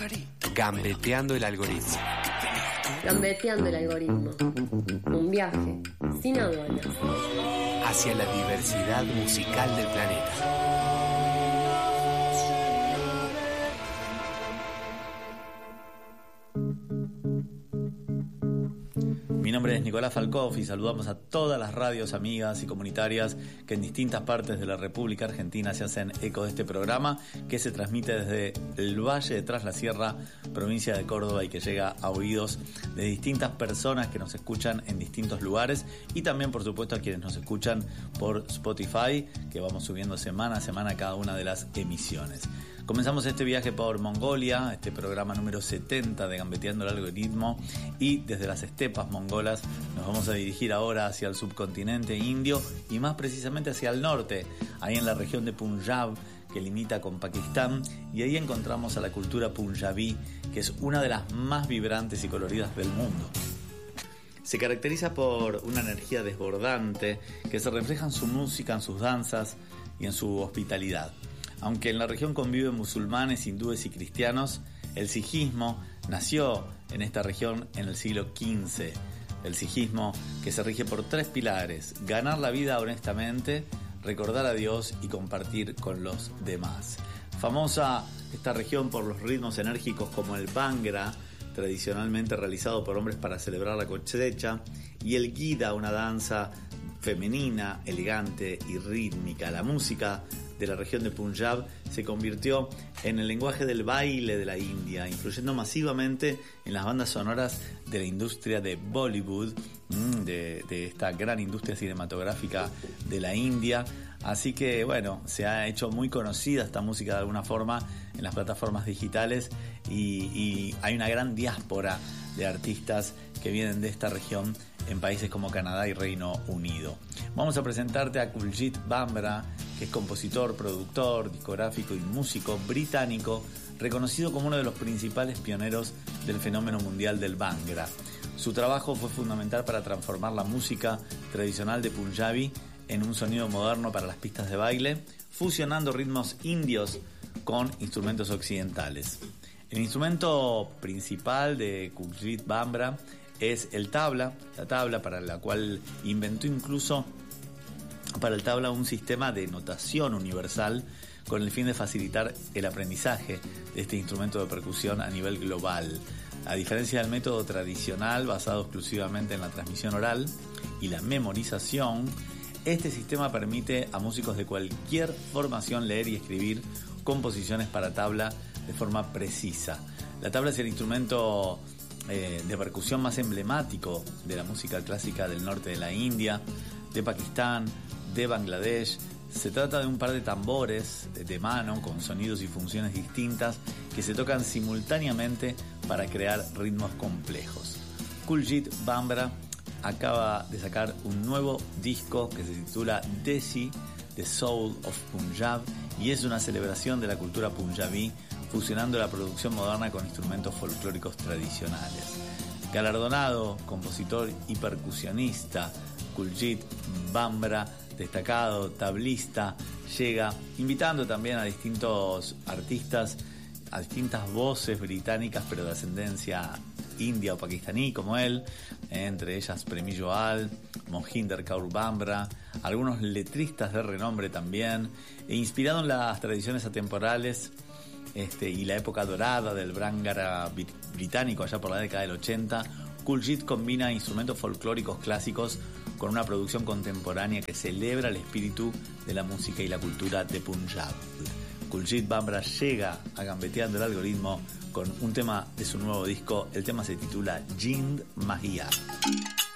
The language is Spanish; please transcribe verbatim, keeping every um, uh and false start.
Gambeteando el algoritmo. Gambeteando el algoritmo. Un viaje sin aduanas. Hacia la diversidad musical del planeta. Mi nombre es Nicolás Falcoff y saludamos a todas las radios amigas y comunitarias que en distintas partes de la República Argentina se hacen eco de este programa, que se transmite desde el Valle de Tras la Sierra, provincia de Córdoba, y que llega a oídos de distintas personas que nos escuchan en distintos lugares, y también por supuesto a quienes nos escuchan por Spotify, que vamos subiendo semana a semana cada una de las emisiones. Comenzamos este viaje por Mongolia, este programa número setenta de Gambeteando el Algoritmo, y desde las estepas mongolas nos vamos a dirigir ahora hacia el subcontinente indio y más precisamente hacia el norte, ahí en la región de Punjab, que limita con Pakistán, y ahí encontramos a la cultura punjabí, que es una de las más vibrantes y coloridas del mundo. Se caracteriza por una energía desbordante que se refleja en su música, en sus danzas y en su hospitalidad. Aunque en la región conviven musulmanes, hindúes y cristianos, el sijismo nació en esta región en el siglo quince. El sijismo, que se rige por tres pilares: ganar la vida honestamente, recordar a Dios y compartir con los demás. Famosa esta región por los ritmos enérgicos como el Bhangra, tradicionalmente realizado por hombres para celebrar la cosecha, y el Gida, una danza femenina, elegante y rítmica. La música de la región de Punjab se convirtió en el lenguaje del baile de la India, influyendo masivamente en las bandas sonoras de la industria de Bollywood, de, de esta gran industria cinematográfica de la India. Así que bueno, se ha hecho muy conocida esta música de alguna forma en las plataformas digitales, y, y hay una gran diáspora de artistas que vienen de esta región en países como Canadá y Reino Unido. Vamos a presentarte a Kuljit Bamra, que es compositor, productor, discográfico y músico británico, reconocido como uno de los principales pioneros del fenómeno mundial del Bhangra. Su trabajo fue fundamental para transformar la música tradicional de Punjabi en un sonido moderno para las pistas de baile, fusionando ritmos indios con instrumentos occidentales. El instrumento principal de Kuljit Bamra es el tabla, la tabla para la cual inventó incluso para el tabla un sistema de notación universal con el fin de facilitar el aprendizaje de este instrumento de percusión a nivel global. A diferencia del método tradicional basado exclusivamente en la transmisión oral y la memorización, este sistema permite a músicos de cualquier formación leer y escribir composiciones para tabla de forma precisa. La tabla es el instrumento eh, de percusión más emblemático de la música clásica del norte de la India, de Pakistán, de Bangladesh. Se trata de un par de tambores de mano con sonidos y funciones distintas que se tocan simultáneamente para crear ritmos complejos. Kuljit Bamra acaba de sacar un nuevo disco que se titula Desi, The Soul of Punjab, y es una celebración de la cultura punjabí, fusionando la producción moderna con instrumentos folclóricos tradicionales. Galardonado compositor y percusionista, Kuljit Bamra, destacado tablista, llega invitando también a distintos artistas, a distintas voces británicas pero de ascendencia india o pakistaní como él, entre ellas Premi Joal, Mohinder Kaur Bamra, algunos letristas de renombre también, e inspirado en las tradiciones atemporales este, y la época dorada del Bhangra británico allá por la década del ochenta, Kuljit combina instrumentos folclóricos clásicos con una producción contemporánea que celebra el espíritu de la música y la cultura de Punjab. Kuljit Bamra llega a Gambeteando el Algoritmo con un tema de su nuevo disco. El tema se titula Jind Mahia.